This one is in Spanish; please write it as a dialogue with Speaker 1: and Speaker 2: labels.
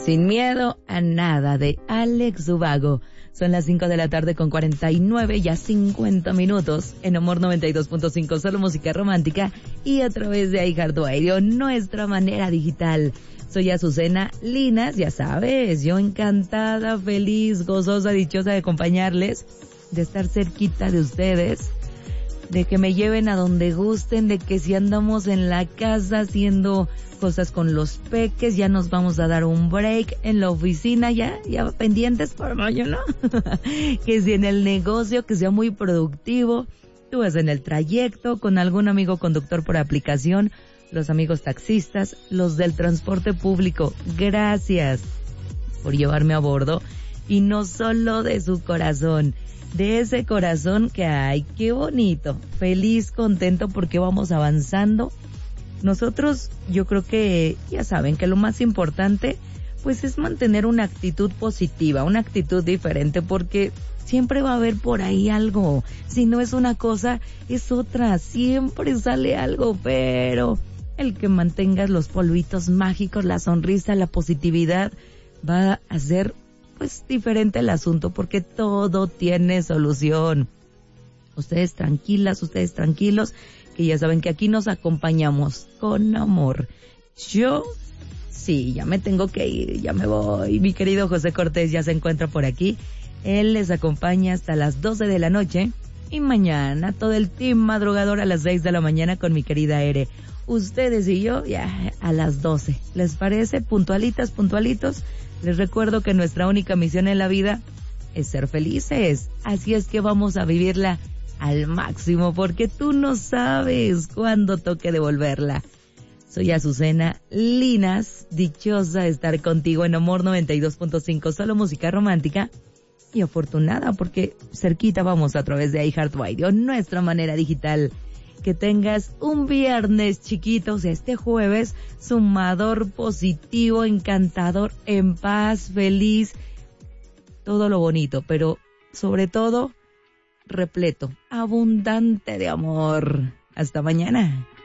Speaker 1: Sin miedo a nada, de Alex Ubago. Son las 5 de la tarde con 49, ya 50 minutos, en Amor 92.5, solo música romántica, y a través de iHeartRadio, nuestra manera digital. Soy Azucena Linas, ya sabes, yo encantada, feliz, gozosa, dichosa de acompañarles, de estar cerquita de ustedes, de que me lleven a donde gusten, de que si andamos en la casa haciendo cosas con los peques, ya nos vamos a dar un break en la oficina, ya pendientes por mayo, ¿no? Que si en el negocio, que sea muy productivo, tú vas en el trayecto con algún amigo conductor por aplicación, los amigos taxistas, los del transporte público, gracias por llevarme a bordo, y no solo de su corazón, de ese corazón que hay, qué bonito, feliz, contento porque vamos avanzando. Nosotros, yo creo que ya saben que lo más importante pues es mantener una actitud positiva, una actitud diferente, porque siempre va a haber por ahí algo. Si no es una cosa, es otra, siempre sale algo, pero el que mantengas los polvitos mágicos, la sonrisa, la positividad, va a hacer pues diferente el asunto, porque todo tiene solución. Ustedes tranquilas, ustedes tranquilos, que ya saben que aquí nos acompañamos con amor. Yo, sí, ya me tengo que ir, ya me voy. Mi querido José Cortés ya se encuentra por aquí. Él les acompaña hasta las 12 de la noche. Y mañana todo el team madrugador a las 6 de la mañana con mi querida Ere. Ustedes y yo ya a las 12. ¿Les parece? Puntualitas, puntualitos. Les recuerdo que nuestra única misión en la vida es ser felices. Así es que vamos a vivirla al máximo, porque tú no sabes cuándo toque devolverla. Soy Azucena Linas, dichosa de estar contigo en Amor 92.5, solo música romántica, y afortunada porque cerquita vamos a través de iHeartRadio, nuestra manera digital. Que tengas un viernes chiquito, o sea, este jueves, sumador, positivo, encantador, en paz, feliz, todo lo bonito, pero sobre todo repleto, abundante de amor. Hasta mañana.